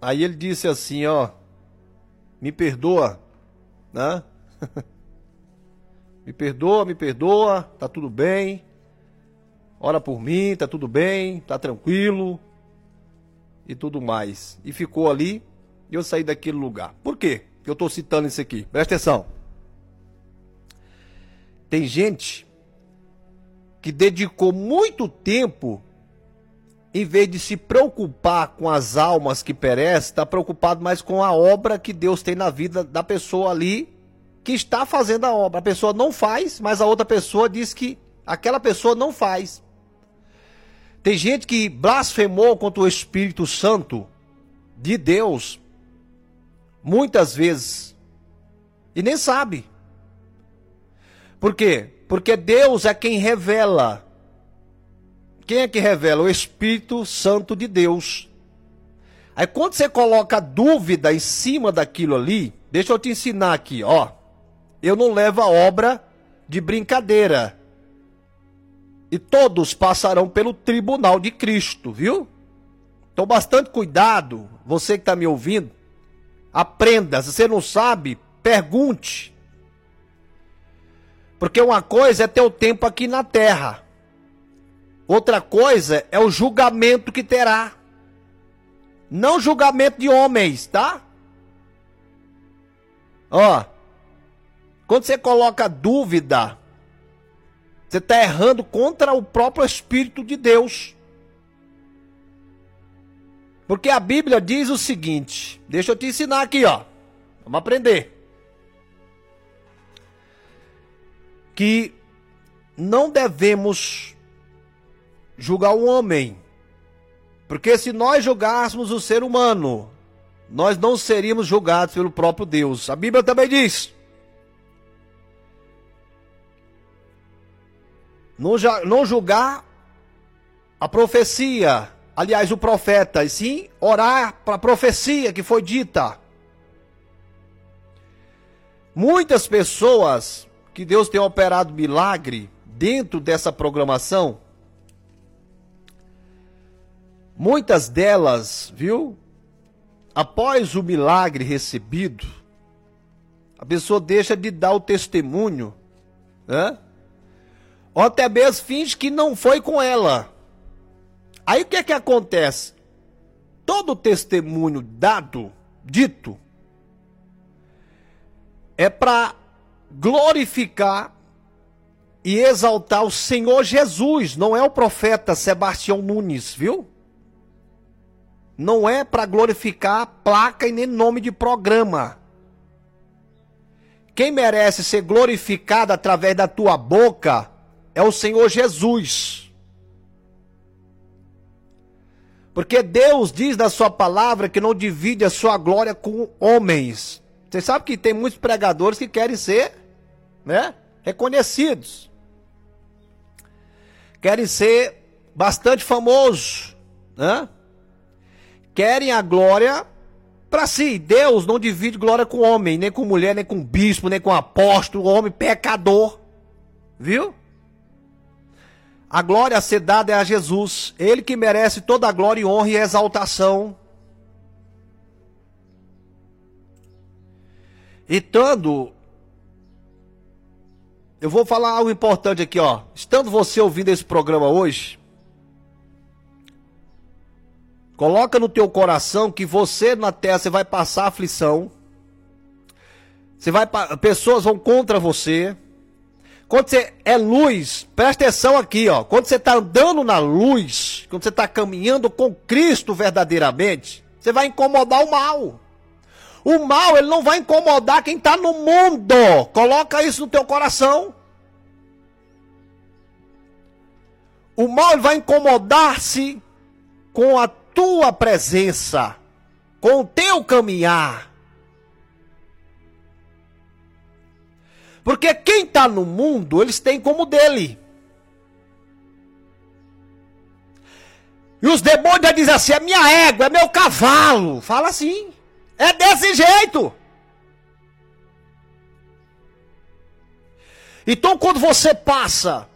Aí ele disse assim, ó, me perdoa, né? Me perdoa, tá tudo bem. Ora por mim, tá tudo bem, tá tranquilo e tudo mais. E ficou ali e eu saí daquele lugar. Por quê que eu tô citando isso aqui? Presta atenção. Tem gente que dedicou muito tempo, em vez de se preocupar com as almas que perecem, está preocupado mais com a obra que Deus tem na vida da pessoa ali, que está fazendo a obra. A pessoa não faz, mas a outra pessoa diz que aquela pessoa não faz. Tem gente que blasfemou contra o Espírito Santo de Deus, muitas vezes, e nem sabe. Por quê? Porque Deus é quem revela. Quem é que revela? O Espírito Santo de Deus. Aí quando você coloca dúvida em cima daquilo ali, deixa eu te ensinar aqui, ó. Eu não levo a obra de brincadeira. E todos passarão pelo tribunal de Cristo, viu? Então bastante cuidado, você que está me ouvindo. Aprenda, se você não sabe, pergunte. Porque uma coisa é ter o tempo aqui na terra. Outra coisa é o julgamento que terá. Não julgamento de homens, tá? Ó, quando você coloca dúvida, você está errando contra o próprio Espírito de Deus. Porque a Bíblia diz o seguinte, deixa eu te ensinar aqui, ó. Vamos aprender. Que não devemos julgar o homem. Porque se nós julgássemos o ser humano, nós não seríamos julgados pelo próprio Deus. A Bíblia também diz. Não julgar a profecia, aliás, o profeta, e sim orar para a profecia que foi dita. Muitas pessoas que Deus tem operado milagre dentro dessa programação, muitas delas, viu, após o milagre recebido, a pessoa deixa de dar o testemunho, né? Ou até mesmo finge que não foi com ela. Aí o que é que acontece? Todo testemunho dito, é para glorificar e exaltar o Senhor Jesus, não é o profeta Sebastião Nunes, viu? Não é para glorificar placa e nem nome de programa. Quem merece ser glorificado através da tua boca é o Senhor Jesus. Porque Deus diz na sua palavra que não divide a sua glória com homens. Você sabe que tem muitos pregadores que querem ser, né, reconhecidos. Querem ser bastante famosos, né? Querem a glória para si. Deus não divide glória com homem, nem com mulher, nem com bispo, nem com apóstolo, homem pecador. Viu? A glória a ser dada é a Jesus. Ele que merece toda a glória e honra e exaltação. Estando, eu vou falar algo importante aqui, ó. Estando você ouvindo esse programa hoje, coloca no teu coração que você na terra você vai passar aflição. Pessoas vão contra você. Quando você é luz, presta atenção aqui, ó. Quando você está andando na luz, quando você está caminhando com Cristo verdadeiramente, você vai incomodar o mal. O mal, ele não vai incomodar quem está no mundo. Coloca isso no teu coração. O mal, ele vai incomodar-se com a tua presença, com o teu caminhar. Porque quem está no mundo, eles têm como dele. E os demônios já dizem assim, é minha égua, é meu cavalo. Fala assim. É desse jeito. Então quando você passa